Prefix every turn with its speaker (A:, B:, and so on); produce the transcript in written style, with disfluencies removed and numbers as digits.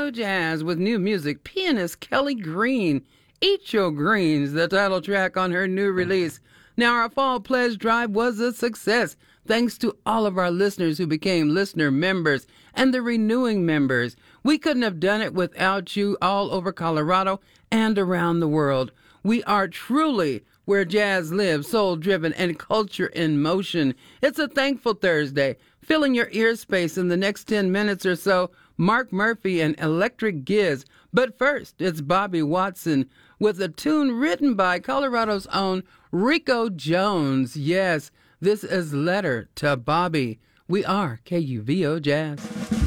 A: KUVO Jazz with new music. Pianist Kelly Green, Eat Your Greens, the title track on her new release. Now, our fall pledge drive was a success, thanks to all of our listeners who became listener members and the renewing members. We couldn't have done it without you all over Colorado and around the world. We are truly where jazz lives, soul-driven, and culture in motion. It's a thankful Thursday. Filling your ear space in the next 10 minutes or so, Mark Murphy and Electric Giz. But first, it's Bobby Watson with a tune written by Colorado's own Rico Jones. Yes, this is Letter to Bobby. We are KUVO Jazz.